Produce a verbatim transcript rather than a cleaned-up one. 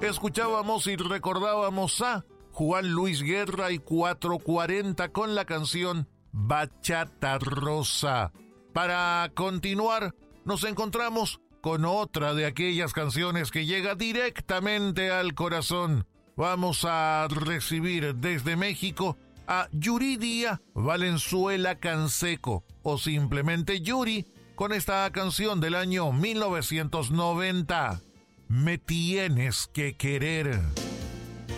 escuchábamos y recordábamos a Juan Luis Guerra y cuatro cuarenta con la canción Bachata Rosa. Para continuar, nos encontramos con otra de aquellas canciones que llega directamente al corazón. Vamos a recibir desde México a Yuridia Valenzuela Canseco, o simplemente Yuri, con esta canción del año mil novecientos noventa, Me tienes que querer.